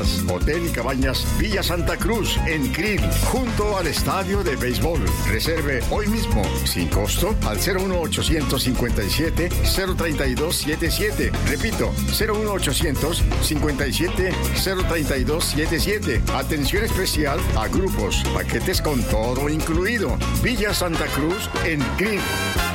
Hotel y Cabañas Villa Santa Cruz en Krill, junto al estadio de béisbol. Reserve hoy mismo, sin costo, al 01857-03277. Repito, 01800-57-03277. Atención especial a grupos, paquetes con todo incluido. Villa Santa Cruz en Krill.